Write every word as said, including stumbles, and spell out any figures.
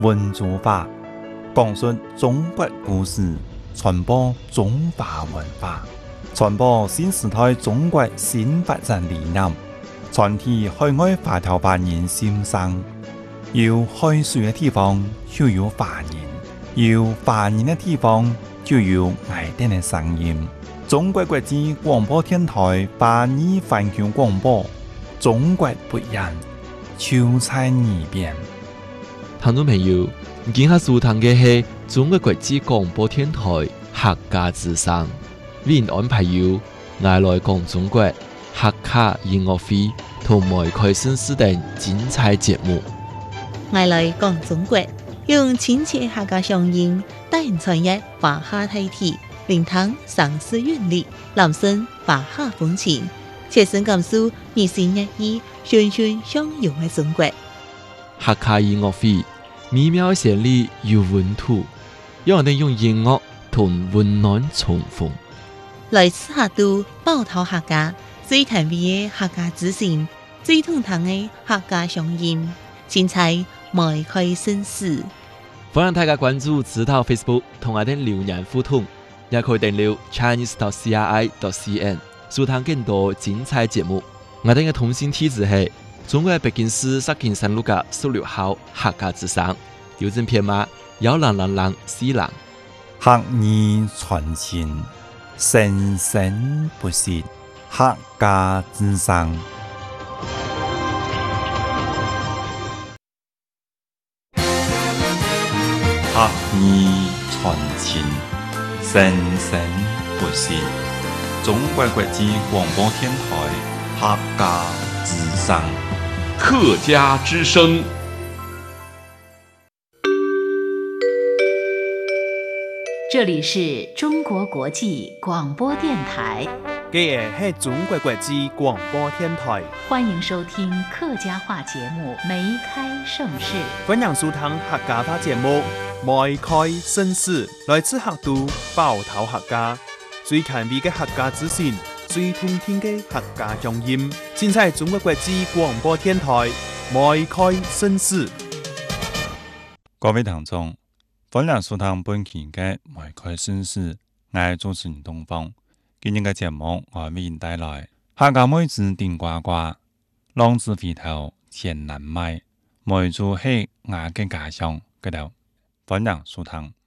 文主法，讲述中国故事，传播中华文化，传播新时代中国新发展理念，传递海外华侨华人心声。有海水的地方就有华人，有华人的地方就有爱店的声音。中国国际广播电台华语环球广播，中国不一样，就在耳边。 听众朋友，今下收听的是中国国际广播电台客家之声，为您安排有爱来讲中国、客家音乐会同埋开新视等精彩节目。 爱来讲中国，用亲切客家乡音带人传阅华夏大体，聆听城市韵律，揽声华夏风情，切身感受日新月异、循循相融的中国。 客家音乐会美妙旋律有温度，让我哋用音乐同温暖重逢。 来自客都包头客家最甜美的客家之声，最通透的客家乡音，精彩迈开新事。 欢迎大家关注指导 Facebook 同我哋留言互动，也可以订阅 Chinese dot C R I dot C N 收聽更多精彩節目。我哋嘅通信地址係中國北京市石景山路嘅十六號客家之聲，郵政編碼幺零零零四零。 客語傳情，生生不息，客家之聲。客語傳情，生生不息。中國國際廣播電台客家之聲。 客家之聲。 这里是中国国际广播电台， 这个是中国国际广播电台， 欢迎收听客家话节目《梅开盛世》。 欢迎收听客家话节目《梅开盛世》，来自客都包头客家，最前卫的客家资讯，最通天的客家乡音，尽在中国国际广播电台《梅开盛世》。 各位聽眾，歡迎收聽本期嘅《梅開盛世》，我係主持人東方。今日嘅節目我為您帶來客家妹子頂呱呱，浪子回頭錢難買，梅子係我嘅家鄉，嗰度歡迎收聽。